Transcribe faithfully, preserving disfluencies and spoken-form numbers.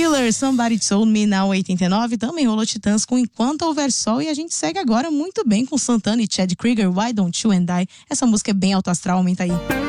Thriller, Somebody Told Me, na oitenta e nove. Também rolou Titãs com Enquanto Houver Sol. E a gente segue agora muito bem com Santana e Chad Krieger, Why Don't You and I. Essa música é bem alto astral, aumenta aí.